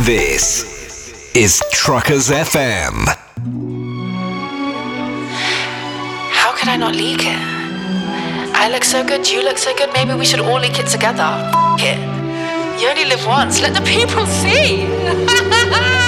This is Truckers FM. How could I not leak it? I look so good, you look so good, maybe we should all leak it together. F*** it. You only live once, let the people see.